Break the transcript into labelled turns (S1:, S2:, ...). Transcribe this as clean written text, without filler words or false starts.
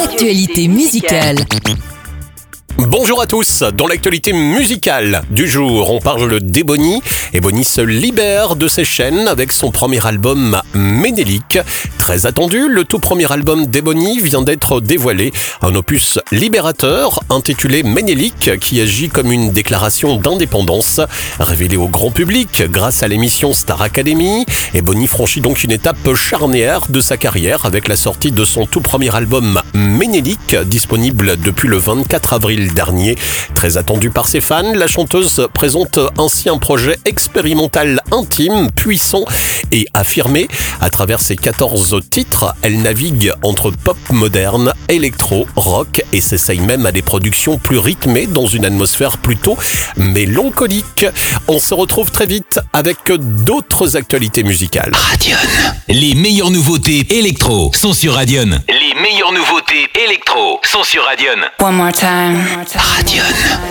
S1: l'actualité musicale.
S2: Bonjour à tous, dans l'actualité musicale du jour, on parle d'Ebony. Ebony se libère de ses chaînes avec son premier album Ménélique. Très attendu, le tout premier album d'Ebony vient d'être dévoilé. Un opus libérateur intitulé Ménélique qui agit comme une déclaration d'indépendance. Révélé au grand public grâce à l'émission Star Academy, Ebony franchit donc une étape charnière de sa carrière avec la sortie de son tout premier album Ménélique, disponible depuis le 24 avril dernier. Très attendue par ses fans, la chanteuse présente ainsi un projet expérimental intime, puissant et affirmé. À travers ses 14 titres, elle navigue entre pop moderne, électro, rock et s'essaye même à des productions plus rythmées dans une atmosphère plutôt mélancolique. On se retrouve très vite avec d'autres actualités musicales.
S3: Radion. Les meilleures nouveautés électro sont sur Radion. Les meilleures nouveautés électro sont sur Radion.
S1: One more time.
S3: Radion.